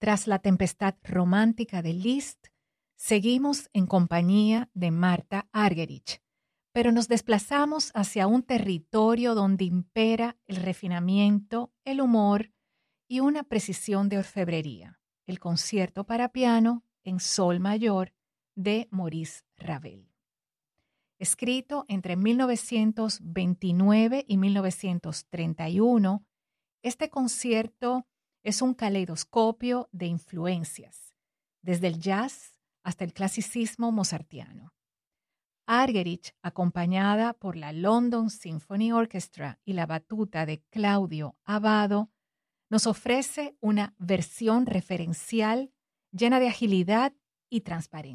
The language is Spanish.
Tras la tempestad romántica de Liszt, seguimos en compañía de Martha Argerich, pero nos desplazamos hacia un territorio donde impera el refinamiento, el humor y una precisión de orfebrería, el concierto para piano en sol mayor de Maurice Ravel. Escrito entre 1929 y 1931, este concierto es un caleidoscopio de influencias, desde el jazz hasta el clasicismo mozartiano. Argerich, acompañada por la London Symphony Orchestra y la batuta de Claudio Abbado, nos ofrece una versión referencial llena de agilidad y transparencia.